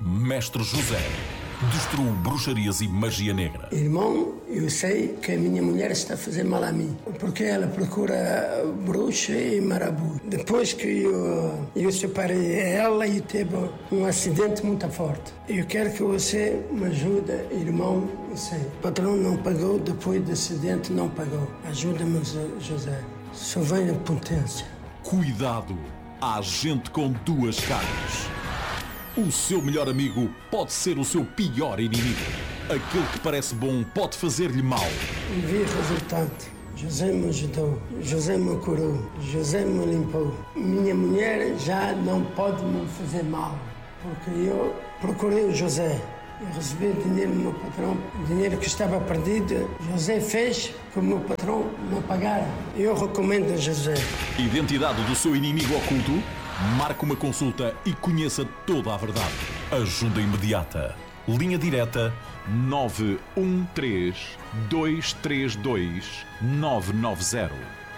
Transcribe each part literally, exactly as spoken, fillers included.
Mestre José destruiu bruxarias e magia negra. Irmão, eu sei que a minha mulher está a fazer mal a mim, porque ela procura bruxa e marabu. Depois que eu, eu separei ela e teve um acidente muito forte. Eu quero que você me ajude, irmão. Eu sei. O patrão não pagou, depois do acidente não pagou. Ajuda-me, José. Só vem a potência. Cuidado, há gente com duas caras. O seu melhor amigo pode ser o seu pior inimigo. Aquele que parece bom pode fazer-lhe mal. E vi resultado. José me ajudou, José me curou, José me limpou. Minha mulher já não pode me fazer mal, porque eu procurei o José. Eu recebi dinheiro do meu patrão, dinheiro que estava perdido. José fez que o meu patrão não pagara. Eu recomendo a José. Identidade do seu inimigo oculto? Marque uma consulta e conheça toda a verdade. Ajuda imediata. Linha direta nove um três, dois três dois, nove nove zero.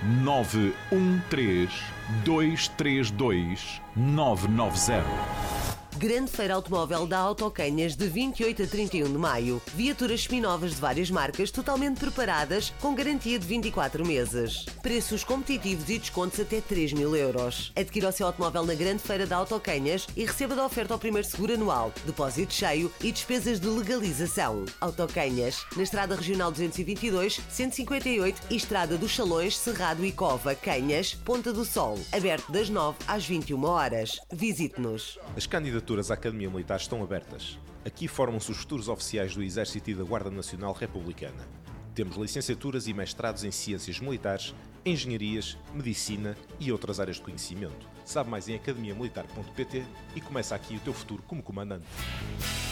nove um três, dois três dois, nove nove zero. Grande Feira Automóvel da Autocanhas de vinte e oito a trinta e um de maio. Viaturas seminovas de várias marcas totalmente preparadas com garantia de vinte e quatro meses. Preços competitivos e descontos até três mil euros. Adquira o seu automóvel na Grande Feira da Autocanhas e receba da oferta o primeiro seguro anual, depósito cheio e despesas de legalização. Autocanhas, na Estrada Regional duzentos e vinte e dois, cento e cinquenta e oito e Estrada dos Salões, Cerrado e Cova, Canhas, Ponta do Sol. Aberto das nove às vinte e uma horas. Visite-nos. As candidaturas à Academia Militar estão abertas. Aqui formam-se os futuros oficiais do Exército e da Guarda Nacional Republicana. Temos licenciaturas e mestrados em Ciências Militares, Engenharias, Medicina e outras áreas de conhecimento. Sabe mais em academia militar ponto pt e começa aqui o teu futuro como comandante.